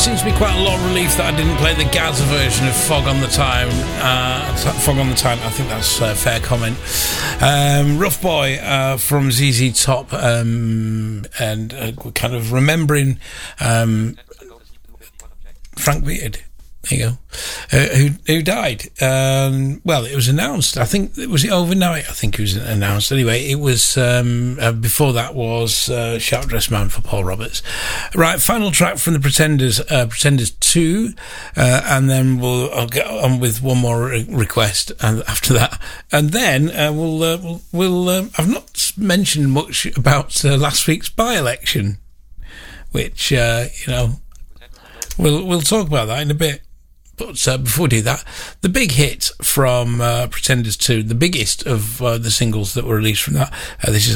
seems to be quite a lot of relief that I didn't play the Gaza version of Fog on the Time. Fog on the Time, I think that's a fair comment. Rough Boy from ZZ Top, and kind of remembering Frank Beard. There you go. Who died? Well, it was announced. I think was it overnight. I think it was announced. Anyway, it was before that was Sharp Dressed Man for Paul Roberts. Right, final track from the Pretenders, Pretenders 2, and then I'll get on with one more request after that, and then we'll. I've not mentioned much about last week's by-election, which we'll talk about that in a bit. But before we do that, the big hit from Pretenders 2, the biggest of the singles that were released from that, this is